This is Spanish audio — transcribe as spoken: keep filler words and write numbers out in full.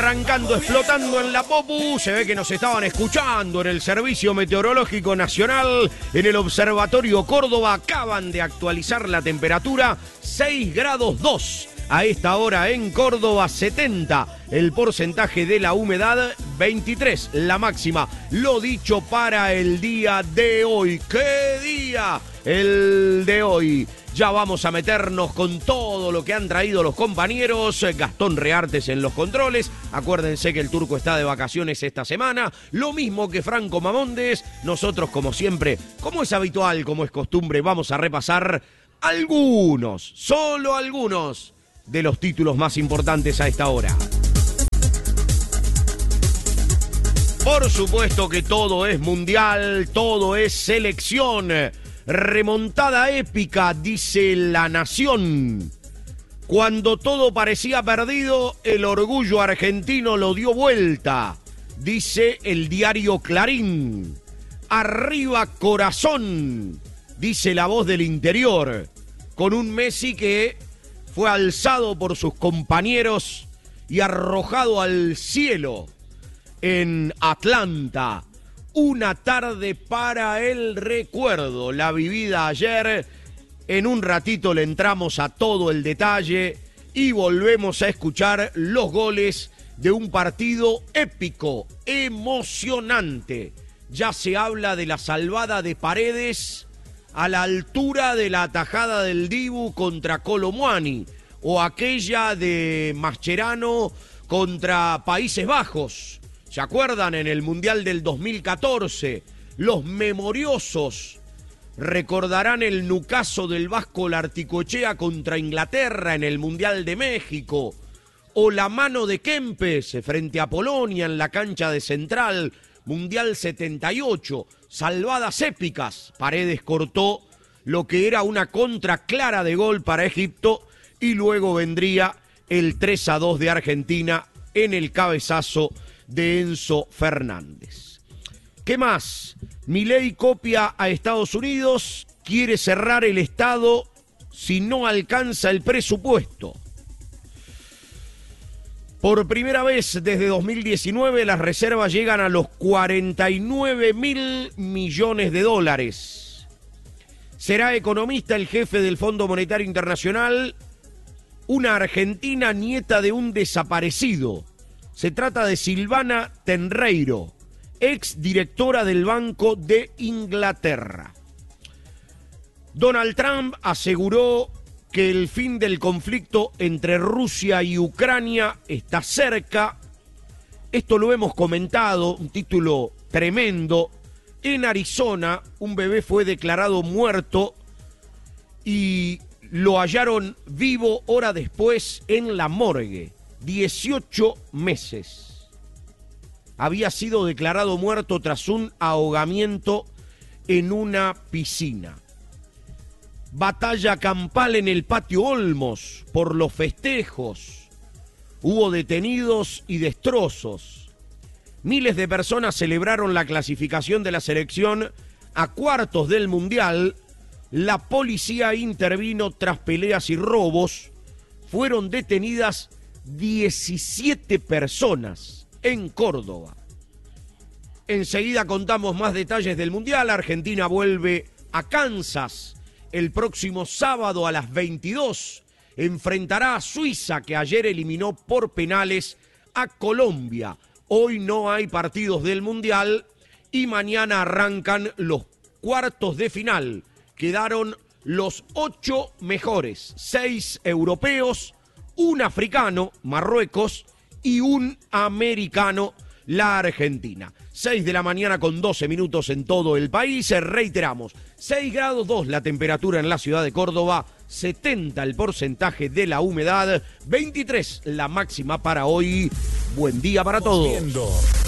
arrancando, explotando en la Popu. Se ve que nos estaban escuchando en el Servicio Meteorológico Nacional, en el Observatorio Córdoba. Acaban de actualizar la temperatura, seis grados dos. A esta hora en Córdoba, setenta el porcentaje de la humedad, veintitrés la máxima. Lo dicho para el día de hoy. ¿Qué día? El de hoy. Ya vamos a meternos con todo lo que han traído los compañeros. Gastón Reartes en los controles. Acuérdense que el turco está de vacaciones esta semana. Lo mismo que Franco Mamondes. Nosotros, como siempre, como es habitual, como es costumbre, vamos a repasar algunos, solo algunos, de los títulos más importantes a esta hora. Por supuesto que todo es mundial, todo es selección. Remontada épica, dice La Nación. Cuando todo parecía perdido, el orgullo argentino lo dio vuelta, dice el diario Clarín. Arriba corazón, dice La Voz del Interior, con un Messi que fue alzado por sus compañeros y arrojado al cielo en Atlanta. Una tarde para el recuerdo, la vivida ayer. En un ratito le entramos a todo el detalle y volvemos a escuchar los goles de un partido épico, emocionante. Ya se habla de la salvada de Paredes a la altura de la atajada del Dibu contra Kolo Muani, o aquella de Mascherano contra Países Bajos. ¿Se acuerdan? En el Mundial del dos mil catorce, los memoriosos recordarán el nucazo del Vasco Larticoechea contra Inglaterra en el Mundial de México, o la mano de Kempes frente a Polonia en la cancha de Central, Mundial setenta y ocho, salvadas épicas. Paredes cortó lo que era una contra clara de gol para Egipto y luego vendría el tres a dos de Argentina en el cabezazo de Enzo Fernández. ¿Qué más? Milei copia a Estados Unidos, quiere cerrar el Estado si no alcanza el presupuesto. Por primera vez desde dos mil diecinueve, las reservas llegan a los cuarenta y nueve mil millones de dólares. Será economista el jefe del Fondo Monetario Internacional, una argentina nieta de un desaparecido. Se trata de Silvana Tenreiro, ex directora del Banco de Inglaterra. Donald Trump aseguró que el fin del conflicto entre Rusia y Ucrania está cerca. Esto lo hemos comentado, un título tremendo. En Arizona, un bebé fue declarado muerto y lo hallaron vivo hora después en la morgue. dieciocho meses. Había sido declarado muerto tras un ahogamiento en una piscina. Batalla campal en el Patio Olmos por los festejos. Hubo detenidos y destrozos. Miles de personas celebraron la clasificación de la selección a cuartos del Mundial. La policía intervino tras peleas y robos. Fueron detenidas diecisiete personas en Córdoba. Enseguida contamos más detalles del Mundial. Argentina vuelve a Kansas el próximo sábado a las veintidós. Enfrentará a Suiza, que ayer eliminó por penales a Colombia. Hoy no hay partidos del Mundial y mañana arrancan los cuartos de final. Quedaron los ocho mejores, seis europeos, un africano, Marruecos, y un americano, la Argentina. seis de la mañana con doce minutos en todo el país. Reiteramos, seis grados dos la temperatura en la ciudad de Córdoba, setenta el porcentaje de la humedad, veintitrés la máxima para hoy. Buen día para todos.